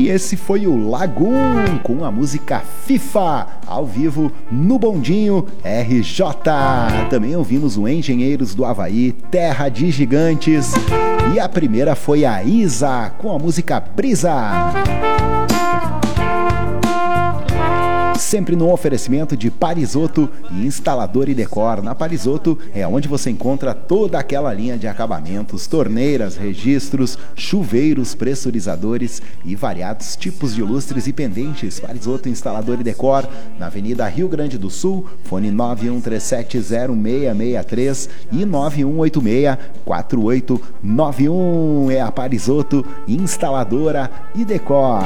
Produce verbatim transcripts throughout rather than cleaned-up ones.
E esse foi o Lagoon com a música FIFA, ao vivo no Bondinho R J. Também ouvimos o Engenheiros do Havaí, Terra de Gigantes. E a primeira foi a Isa com a música Brisa. Sempre no oferecimento de Parisotto e Instalador e Decor. Na Parisotto é onde você encontra toda aquela linha de acabamentos, torneiras, registros, chuveiros, pressurizadores e variados tipos de lustres e pendentes. Parisotto Instalador e Decor, na Avenida Rio Grande do Sul, fone nove um três sete zero seis seis três e nove um oito seis quatro oito nove um. É a Parisotto Instaladora e Decor.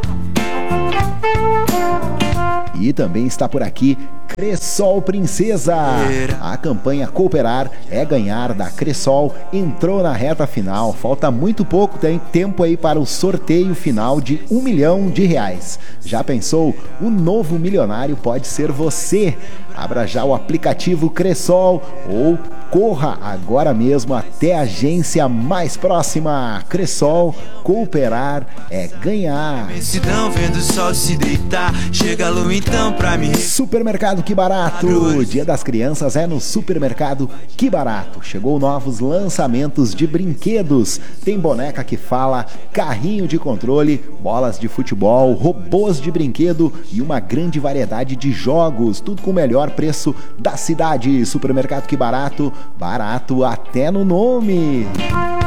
E também está por aqui Cressol Princesa. A campanha Cooperar é Ganhar da Cressol entrou na reta final. Falta muito pouco tempo aí para o sorteio final de um milhão de reais. Já pensou? O novo milionário pode ser você. Abra já o aplicativo Cressol ou corra agora mesmo até a agência mais próxima. Cressol, cooperar é ganhar. Vendo o sol se deitar, chega a lua então pra mim. Supermercado Que Barato. O Dia das Crianças é no Supermercado Que Barato. Chegou novos lançamentos de brinquedos. Tem boneca que fala, carrinho de controle, bolas de futebol, robôs de brinquedo e uma grande variedade de jogos. Tudo com o melhor preço da cidade. Supermercado Que Barato. Barato até no nome.